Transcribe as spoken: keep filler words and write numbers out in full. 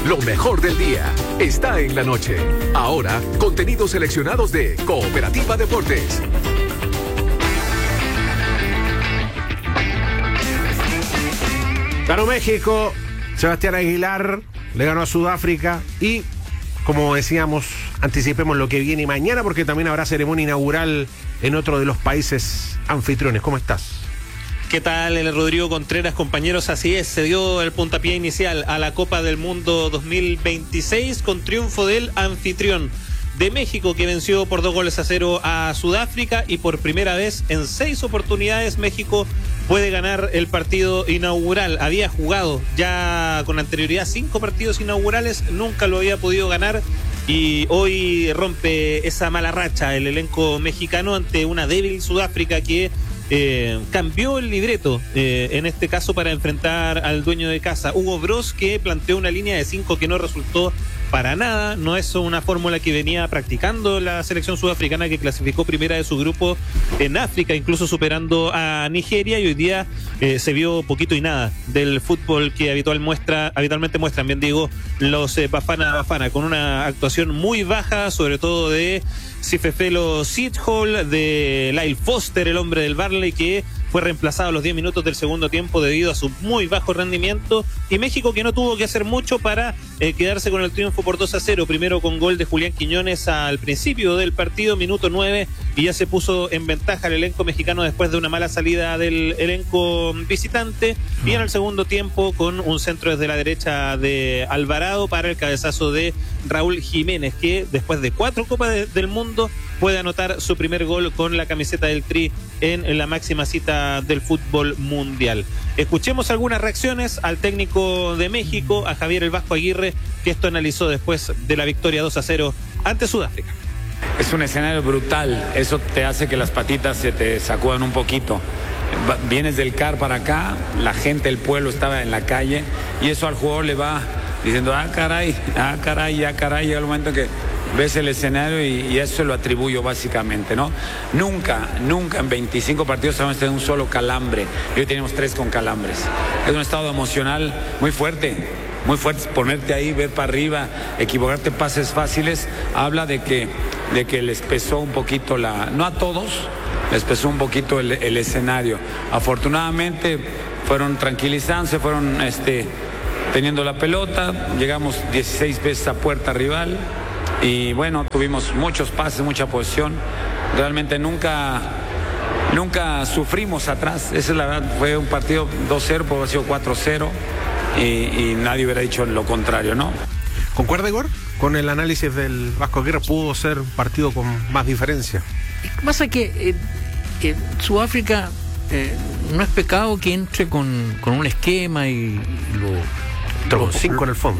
Lo mejor del día está en la noche. Ahora, contenidos seleccionados de Cooperativa Deportes. Ganó México, Sebastián Aguilar le ganó a Sudáfrica y, como decíamos, anticipemos lo que viene mañana porque también habrá ceremonia inaugural en otro de los países anfitriones. ¿Cómo estás? ¿Qué tal, el Rodrigo Contreras, compañeros? Así es, se dio el puntapié inicial a la Copa del Mundo dos mil veintiséis con triunfo del anfitrión de México, que venció por dos goles a cero a Sudáfrica, y por primera vez en seis oportunidades México puede ganar el partido inaugural. Había jugado ya con anterioridad cinco partidos inaugurales, nunca lo había podido ganar, y hoy rompe esa mala racha el elenco mexicano ante una débil Sudáfrica que Eh, cambió el libreto, eh, en este caso para enfrentar al dueño de casa, Hugo Broos, que planteó una línea de cinco que no resultó para nada. No es una fórmula que venía practicando la selección sudafricana, que clasificó primera de su grupo en África, incluso superando a Nigeria, y hoy día eh, se vio poquito y nada del fútbol que habitual muestra, habitualmente muestran, bien digo, los eh, Bafana Bafana, con una actuación muy baja, sobre todo de Sifefelo Sithole, de Lyle Foster, el hombre del Barley, que fue reemplazado a los diez minutos del segundo tiempo debido a su muy bajo rendimiento, y México que no tuvo que hacer mucho para eh, quedarse con el triunfo por dos a cero, primero con gol de Julián Quiñones al principio del partido, minuto nueve, y ya se puso en ventaja el elenco mexicano después de una mala salida del elenco visitante, y en el segundo tiempo con un centro desde la derecha de Alvarado para el cabezazo de Raúl Jiménez, que después de cuatro Copas de, del Mundo puede anotar su primer gol con la camiseta del Tri en, en la máxima cita del fútbol mundial. Escuchemos algunas reacciones al técnico de México, a Javier El Vasco Aguirre, que esto analizó después de la victoria dos a cero ante Sudáfrica. Es un escenario brutal, eso te hace que las patitas se te sacudan un poquito. Vienes del C A R para acá, la gente, el pueblo estaba en la calle, y eso al jugador le va diciendo, ah caray, ah caray, ah caray, llega el momento que ves el escenario y, y eso se lo atribuyo básicamente, ¿no? Nunca, nunca en veinticinco partidos hemos tenido un solo calambre, y hoy tenemos tres con calambres. Es un estado emocional muy fuerte, muy fuerte. Ponerte ahí, ver para arriba, equivocarte, pases fáciles, habla de que, de que les pesó un poquito la, no a todos, les pesó un poquito el, el escenario. Afortunadamente fueron tranquilizándose, fueron este, teniendo la pelota, llegamos dieciséis veces a puerta rival, y bueno, tuvimos muchos pases, mucha posición. Realmente nunca, nunca sufrimos atrás. Esa es la verdad, fue un partido dos cero, por haber sido cuatro cero, y, y nadie hubiera dicho lo contrario, ¿no? ¿Concuerda, Igor? Con el análisis del Vasco Aguirre, pudo ser un partido con más diferencia. Lo que pasa es que eh, eh, Sudáfrica eh, no es pecado que entre con, con un esquema y, y lo... Con cinco en el fondo.